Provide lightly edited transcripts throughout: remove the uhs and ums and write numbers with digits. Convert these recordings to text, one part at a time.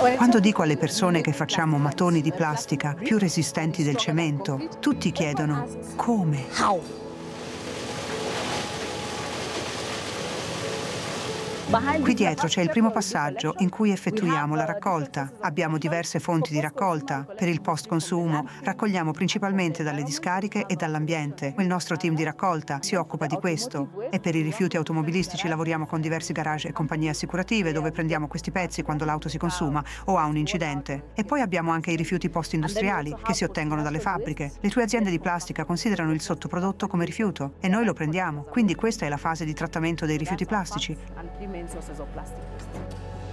Quando dico alle persone che facciamo mattoni di plastica più resistenti del cemento, tutti chiedono come? Qui dietro c'è il primo passaggio in cui effettuiamo la raccolta. Abbiamo diverse fonti di raccolta. Per il post-consumo raccogliamo principalmente dalle discariche e dall'ambiente. Il nostro team di raccolta si occupa di questo. E per i rifiuti automobilistici lavoriamo con diversi garage e compagnie assicurative dove prendiamo questi pezzi quando l'auto si consuma o ha un incidente. E poi abbiamo anche i rifiuti post-industriali che si ottengono dalle fabbriche. Le tue aziende di plastica considerano il sottoprodotto come rifiuto e noi lo prendiamo. Quindi questa è la fase di trattamento dei rifiuti plastici. Sources of plastic waste.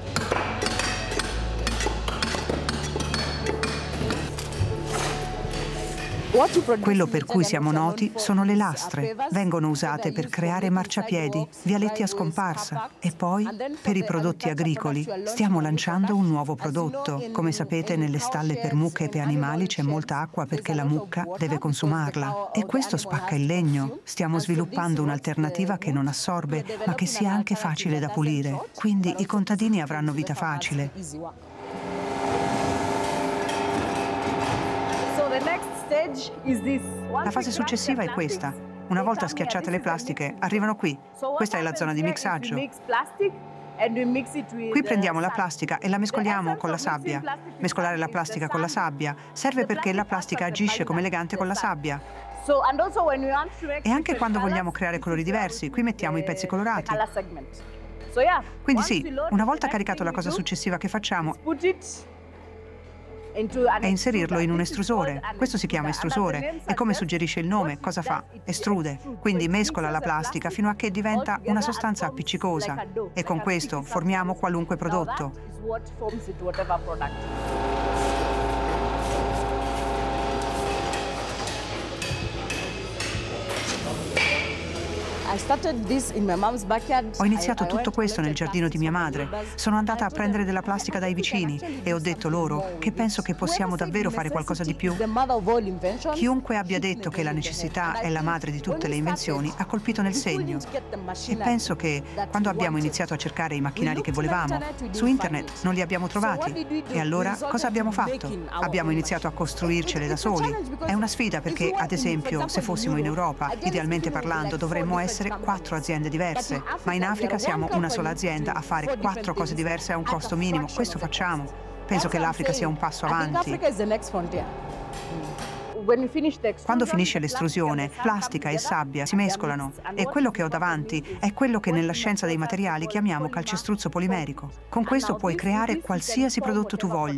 Quello per cui siamo noti sono le lastre. Vengono usate per creare marciapiedi, vialetti a scomparsa e poi, per i prodotti agricoli, stiamo lanciando un nuovo prodotto. Come sapete, nelle stalle per mucche e per animali c'è molta acqua perché la mucca deve consumarla e questo spacca il legno. Stiamo sviluppando un'alternativa che non assorbe, ma che sia anche facile da pulire. Quindi i contadini avranno vita facile. La fase successiva è questa. Una volta schiacciate le plastiche, arrivano qui. Questa è la zona di mixaggio. Qui prendiamo la plastica e la mescoliamo con la sabbia. Mescolare la plastica con la sabbia serve perché la plastica agisce come legante con la sabbia. E anche quando vogliamo creare colori diversi, qui mettiamo i pezzi colorati. Quindi sì, una volta caricato la cosa successiva che facciamo è inserirlo in un estrusore. Questo si chiama estrusore e come suggerisce il nome, cosa fa? Estrude. Quindi mescola la plastica fino a che diventa una sostanza appiccicosa e con questo formiamo qualunque prodotto. Ho iniziato tutto questo nel giardino di mia madre. Sono andata a prendere della plastica dai vicini e ho detto loro che penso che possiamo davvero fare qualcosa di più. Chiunque abbia detto che la necessità è la madre di tutte le invenzioni ha colpito nel segno. E penso che quando abbiamo iniziato a cercare i macchinari che volevamo, su internet non li abbiamo trovati. E allora cosa abbiamo fatto? Abbiamo iniziato a costruircele da soli. È una sfida perché, ad esempio, se fossimo in Europa, idealmente parlando, dovremmo essere 4 aziende diverse, ma in Africa siamo una sola azienda a fare 4 cose diverse a un costo minimo. Questo facciamo. Penso che l'Africa sia un passo avanti. Quando finisce l'estrusione, plastica e sabbia si mescolano e quello che ho davanti è quello che nella scienza dei materiali chiamiamo calcestruzzo polimerico. Con questo puoi creare qualsiasi prodotto tu voglia.